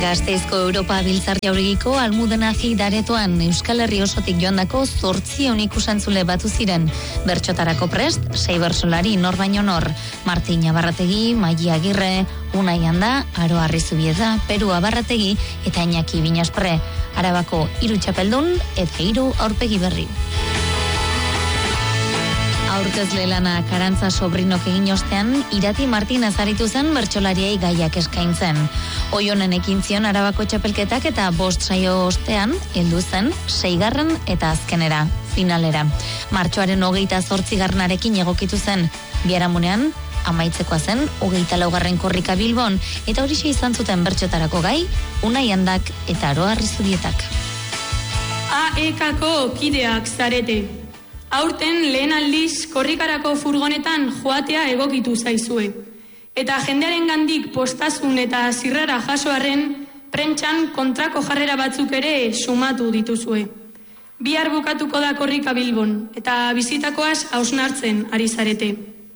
Gasteizko Europa Biltzar Jauregiko Almudenazi daretoan Euskal Herri osotik joandako 800 ikusentzule batu ziren. Bertsotarako prest, 6 bertsolari nor baino nor. Martin Abarrategi, Maia Agirre, Unai Anda, Aro Arrizubieta, Peru Abarrategi eta Iñaki Binaspre. Arabako 3 txapeldun eta 3 aurpegi berri. Aurkezle lana Karantza Sobrinok egin ostean, Irati Martinez aritu zen bertsolariei gaiak eskaintzen. Oionen ekin zion Arabako txapelketak eta 5 saio ostean, heldu zen 6. eta azkenera, finalera. Martxoaren 28. egokitu zen, biharamunean, amaitzekoa zen 24. korrika Bilbon, eta horixe izan zuten bertsotarako gai, Unai Andak eta Aro Arrizubietak. AEK-ko kideak zarete. Aurten lehen aldiz korrikarako furgonetan joatea egokitu zaizue. Eta jendearen gandik postazun eta zirrara jasoarren, prentxan kontrako jarrera batzuk ere sumatu dituzue. Bihar bukatuko da korrika Bilbon, eta bizitakoaz hausnartzen ari zarete.